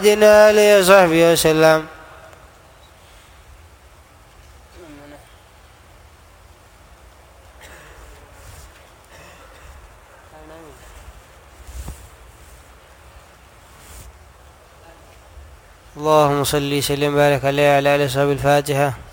آله وصحبه وسلم. اللهم صل وسلم وبارك عليه وعلى آله وصحبه. الفاتحة.